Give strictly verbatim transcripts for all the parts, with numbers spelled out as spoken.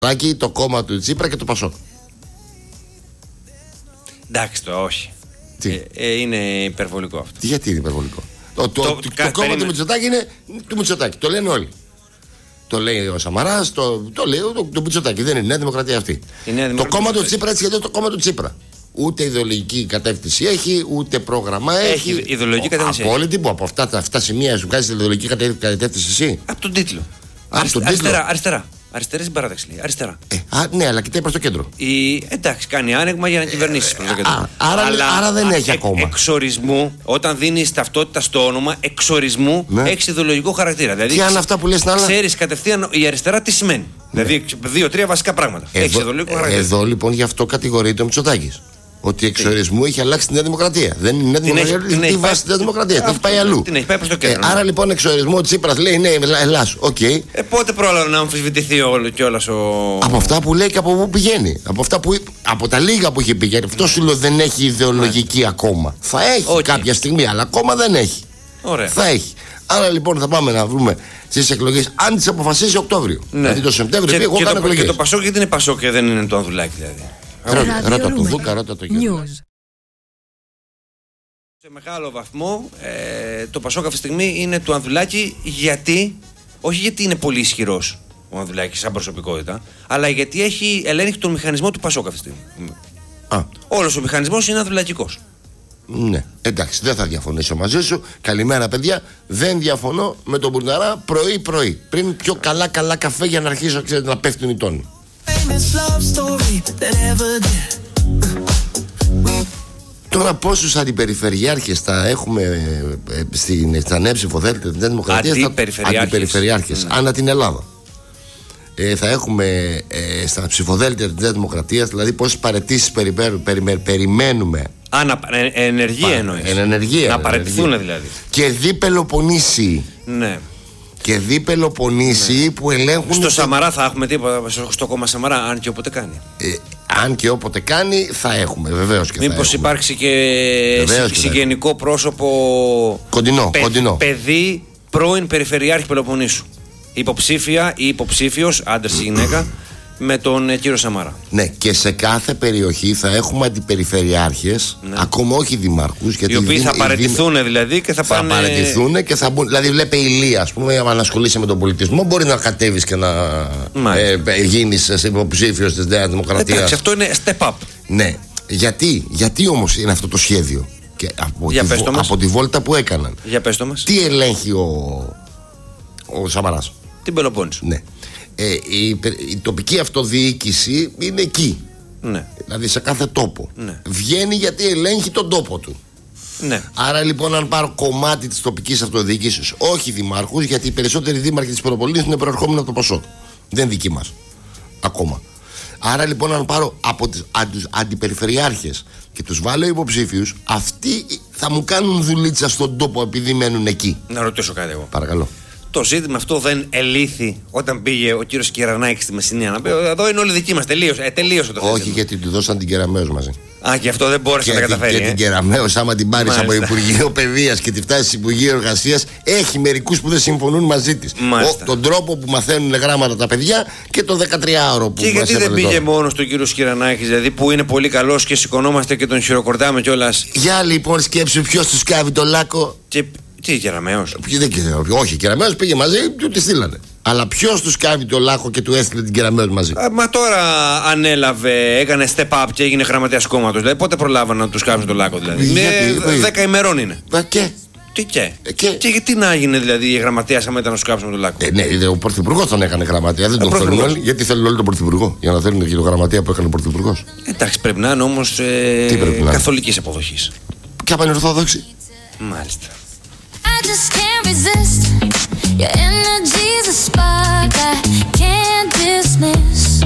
Το κόμμα του Τσίπρα και το Πασόκ. Εντάξει, το όχι. Ε, ε, είναι υπερβολικό αυτό. Γιατί είναι υπερβολικό? Το, το, το, το, το κόμμα του Μητσοτάκη είναι του Μητσοτάκη. Το λένε όλοι. Το λέει ο Σαμαράς, το, το λέει το, το Μητσοτάκη. Δεν είναι η Νέα Δημοκρατία αυτή. Νέα το κόμμα του Τσίπρα έτσι γιατί είναι το κόμμα του Τσίπρα. Ούτε ιδεολογική κατεύθυνση έχει, ούτε πρόγραμμα έχει. Έχει ιδεολογική κατεύθυνση. Απόλυτη που από αυτά τα αυτά σημεία σου βγάζει ιδεολογική κατεύθυνση εσύ. Από τον τίτλο. Από τον αριστερά, τίτλο. αριστερά. Αριστερή στην παράταξη. Αριστερά. Ε, α, ναι, αλλά κοιτάει προς το κέντρο. Η, εντάξει, κάνει άνοιγμα για να κυβερνήσει προς το κέντρο. Α, άρα, αλλά, άρα δεν α, έχει ε, ακόμα. Εξορισμού, όταν δίνει ταυτότητα στο όνομα, εξορισμού ναι. έχει ιδεολογικό χαρακτήρα. Δηλαδή, τι είναι αυτά που λες, άλλα. Ξέρεις κατευθείαν η αριστερά τι σημαίνει. Ναι. Δηλαδή, δύο-τρία βασικά πράγματα. Έχει ιδεολογικό χαρακτήρα. Εδώ λοιπόν γι' αυτό κατηγορείται ο Μητσοτάκης. Ότι εξορισμού έχει αλλάξει τη Νέα Δημοκρατία. Δεν είναι η Νέα Δημοκρατία. Τι βάση τη Νέα Δημοκρατία. Την έχει πάει αλλού. Την έχει πάει προς το κέντρο. Ε, άρα λοιπόν εξορισμό ο Τσίπρας λέει ναι, Ελλάς. Οκ. Okay. Ε, πότε πρόλαβε να αμφισβητηθεί όλο και όλα ο. Από αυτά που λέει και από πού πηγαίνει. Από, αυτά που, από τα λίγα που έχει πηγαίνει. Αυτό σου λέω δεν έχει ιδεολογική ακόμα. Θα έχει okay. κάποια στιγμή, αλλά ακόμα δεν έχει. Ωραία. Θα έχει. Άρα λοιπόν θα πάμε να βρούμε στις εκλογές αν τις αποφασίσει Οκτώβριο. Ναι. Δηλαδή το Σεπτέμβριο πει εγώ κάνω εκλογές. Και το Πασόκ γιατί είναι Πασόκ και δεν είναι το Ανδουλάκη δηλαδή. Ρώτα το Δούκα, ρώτα το Γιώργο. Σε μεγάλο βαθμό ε, το Πασόκ αυτή τη στιγμή είναι του Ανδουλάκη γιατί, όχι γιατί είναι πολύ ισχυρός ο Ανδουλάκης σαν προσωπικότητα, αλλά γιατί έχει ελέγχει τον μηχανισμό του Πασόκ αυτή τη στιγμή. Α. Όλος ο μηχανισμός είναι ανδουλακικός. Ναι, εντάξει, δεν θα διαφωνήσω μαζί σου. Καλημέρα, παιδιά. Δεν διαφωνώ με τον Μπουρναρά πρωί-πρωί. Πριν πιο καλά-καλά καφέ για να αρχίσω ξέρετε, να πέφτουν οι τόνοι. Τώρα πόσους αντιπεριφερειάρχες θα έχουμε ε, στην, στα νέα ψηφοδέλτια της Νέας Δημοκρατίας? Αντιπεριφερειάρχες, mm. ανά την Ελλάδα. Ε, θα έχουμε ε, στα ψηφοδέλτια της Νέας Δημοκρατίας, δηλαδή πόσες παραιτήσεις περι, περι, περι, περιμένουμε. Α, να, ε, ενεργεία εννοείς. Εν, ενεργεία, να παραιτηθούν δηλαδή. Και δι Πελοποννήσι. Ναι. Και δι Πελοποννήσι ναι. που ελέγχουν. Στο Σαμαρά θα έχουμε τίποτα, στο κόμμα Σαμαρά, αν και όποτε κάνει. Ε, αν και όποτε κάνει, θα έχουμε, βεβαίως και μήπως θα έχουμε. υπάρξει και συγγενικό πρόσωπο. Κοντινό, παι, κοντινό. Παιδί πρώην Περιφερειάρχη Πελοποννήσου. Υποψήφια ή υποψήφιος, άντρας ή γυναίκα, με τον ε, κύριο Σαμαρά. Ναι, και σε κάθε περιοχή θα έχουμε αντιπεριφερειάρχες, ναι. ακόμα όχι δημάρχους. Οι οποίοι θα παραιτηθούν δι... δηλαδή και θα, θα πάνε. Θα παραιτηθούν και θα μπουν. Δηλαδή, βλέπε η Ηλία, ας πούμε, αν ασχολείσαι με τον πολιτισμό, μπορεί να κατέβεις και να ε, ε, γίνεις υποψήφιος της Νέας Δημοκρατίας. Εντάξει, αυτό είναι step up. Ναι. Γιατί, γιατί όμως είναι αυτό το σχέδιο? Και από, τη, βο... από τη βόλτα που έκαναν. Για πες το μας. Τι ελέγχει ο, ο Σαμαράς? Την Πελοπόννησο. Ναι. Ε, η, η τοπική αυτοδιοίκηση είναι εκεί. Ναι. Δηλαδή σε κάθε τόπο. Ναι. Βγαίνει γιατί ελέγχει τον τόπο του. Ναι. Άρα λοιπόν, αν πάρω κομμάτι της τοπικής αυτοδιοίκησης, όχι δημάρχους, γιατί οι περισσότεροι δήμαρχοι της Πελοποννήσου είναι προερχόμενοι από το Πασόκ. Δεν δική μας. Ακόμα. Άρα λοιπόν, αν πάρω από τους αντιπεριφερειάρχες και τους βάλω υποψήφιους, αυτοί θα μου κάνουν δουλίτσα στον τόπο επειδή μένουν εκεί. Να ρωτήσω κάτι εγώ. Παρακαλώ. Το ζήτημα αυτό δεν ελήφθη όταν πήγε ο κύριος Κυρανάκης στη Μεσσηνία να πει: εδώ είναι όλοι δικοί μας. Τελείωσε, ε, τελείωσε το θέμα. Όχι, γιατί του δώσαν την Κεραμέως μαζί. Α, και αυτό δεν μπόρεσε και να τα καταφέρει. Και ε? την Κεραμέως, άμα την πάρεις από Υπουργείο Παιδείας και τη φτάσεις Υπουργείο Εργασίας, έχει μερικούς που δεν συμφωνούν μαζί της. Ο, τον τρόπο που μαθαίνουν γράμματα τα παιδιά και το δεκατριάωρο που. Και γιατί δεν πήγε μόνος του κύριος Κυρανάκης, δηλαδή που είναι πολύ καλός και σηκωνόμαστε και τον χειροκροτάμε κιόλας. Για λοιπόν σκέψου ποιος του σκάβει το λάκκο. Και... Τι, Κεραμέως? Όχι, Κεραμέως πήγε μαζί, του τη στείλανε. Αλλά ποιος του σκάβει το λάκκο και του έστειλε την Κεραμέως μαζί? Α, μα τώρα ανέλαβε, έκανε step up και έγινε γραμματέας κόμματος. Δηλαδή, πότε προλάβανε να του σκάβουν το λάκκο, δηλαδή? Με δέκα ημερών είναι. Μα και. Τι και. και. Και γιατί να έγινε δηλαδή η γραμματέας άμα ήταν να του σκάψουν το λάκκο? Ε, ναι, ο Πρωθυπουργός τον έκανε γραμματέα. Δεν ε, τον θέλουν όλοι. Γιατί θέλουν όλοι τον Πρωθυπουργό? Για να θέλουν και το γραμματέα που έκανε ο Πρωθυπουργός. Εντάξει, πρέπει να είναι όμως ε, καθολικής αποδοχής. Και απανορθόδοξη. Μάλιστα. I just can't resist. Your energy's a spark I can't dismiss.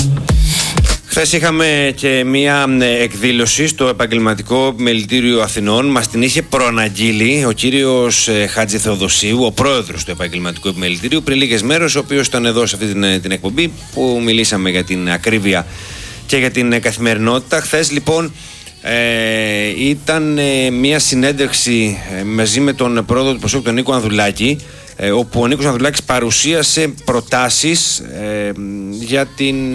Χθες είχαμε και μία εκδήλωση στο Επαγγελματικό Επιμελητήριο Αθηνών. Μας την είχε προαναγγείλει ο κύριος Χάτζη Θεοδοσίου, ο πρόεδρος του Επαγγελματικού Επιμελητήριου, πριν λίγες μέρες, ο οποίος ήταν εδώ σε αυτή την, την εκπομπή που μιλήσαμε για την ακρίβεια και για την καθημερινότητα. Χθες λοιπόν Ε, ήταν ε, μια συνέντευξη ε, μαζί με τον πρόεδρο του Πασόκ, τον Νίκο Ανδουλάκη, όπου ο Νίκος Ανδρουλάκης παρουσίασε προτάσεις ε, για την